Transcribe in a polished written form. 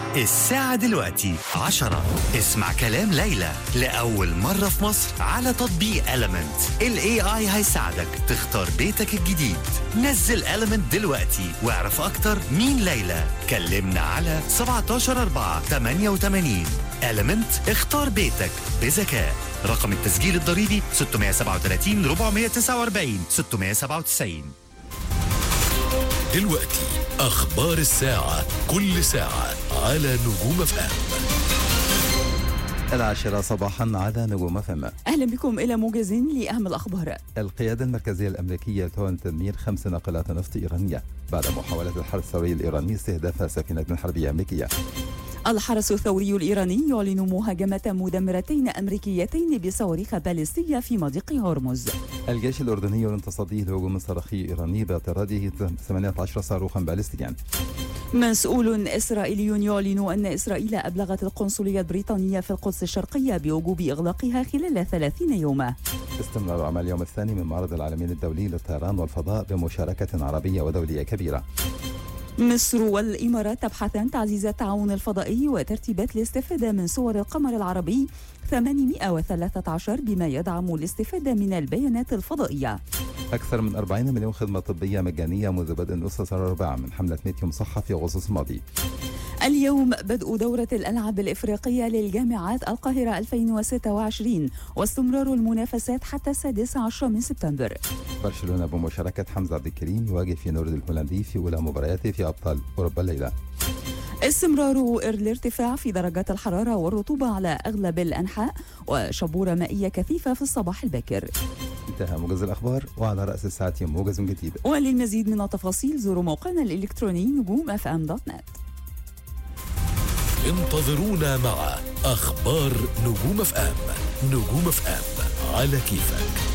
الساعة دلوقتي 10. اسمع كلام ليلى لأول مرة في مصر على تطبيق Element. ال AI هيساعدك تختار بيتك الجديد. نزل Element دلوقتي واعرف أكتر مين ليلى. كلمنا على 17/4/88. Element، اختار بيتك بذكاء. رقم التسجيل الضريبي 637 449 697. دلوقتي أخبار الساعة، كل ساعة على نجوم FM. 10 صباحا على نجوم FM. أهلا بكم إلى موجز لأهم الأخبار. القيادة المركزية الأمريكية تعلن تدمير 5 ناقلات نفط إيرانية بعد محاولة الحرس الثوري الإيراني استهداف سفينة حربية أمريكية. الحرس الثوري الإيراني يعلن مهاجمة مدمرتين أمريكيتين بصواريخ باليستية في مضيق هرمز. الجيش الأردني يعلن تصديه لهجوم صاروخي إيراني باعتراضه 18 صاروخا باليستيا. مسؤول إسرائيلي يعلن أن إسرائيل أبلغت القنصلية البريطانية في القدس الشرقية بوجوب إغلاقها خلال 30 يوما. استمرار أعمال اليوم الثاني من معرض العالمين الدولي للطيران والفضاء بمشاركة عربية ودولية كبيرة. مصر والإمارات تبحثان تعزيز التعاون الفضائي وترتيبات الاستفادة من صور القمر العربي 813 بما يدعم الاستفادة من البيانات الفضائية. أكثر من 40 مليون خدمة طبية مجانية منذ بدء النصف الرابع من حملة 100 يوم صحة في أغسطس الماضي. اليوم بدء دورة الألعاب الإفريقية للجامعات القاهرة 2026 واستمرار المنافسات حتى 16 من سبتمبر. برشلونة بمشاركة حمزة عبد الكريم يواجه فينورد الهولندي في أولى مبارياته في أبطال أوروبا الليلة. استمرار الارتفاع في درجات الحرارة والرطوبة على أغلب الأنحاء وشبورة مائية كثيفة في الصباح الباكر. انتهى موجز الأخبار، وعلى رأس الساعة موجز جديد. وللمزيد من التفاصيل زوروا موقعنا الإلكتروني نجوم.fm.net. انتظرونا مع أخبار نجوم FM. نجوم FM على كيفك.